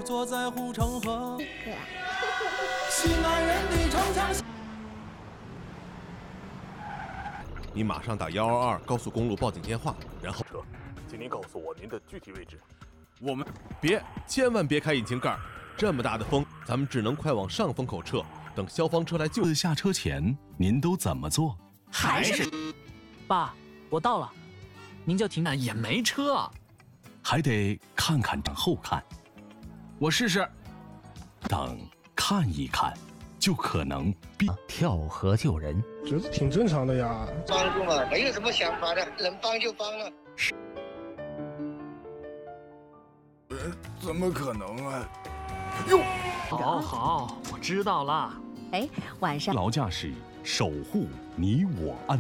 坐在护城河。西南人的城墙。 你马上打122高速公路报警电话，然后请您告诉我您的具体位置。 我们千万别开引擎盖，这么大的风，咱们只能快往上风口撤，等消防车来救。 下车前您都怎么做？ 还是爸，我到了，您就停。 也没车， 还得看看等后看。我试试，等看一看，就可能跳河救人， 觉得挺正常的呀。 帮助嘛，没有什么想法的，能帮就帮了。 怎么可能啊？ 哟，好，我知道了。 哎，晚上劳驾驶守护你我安。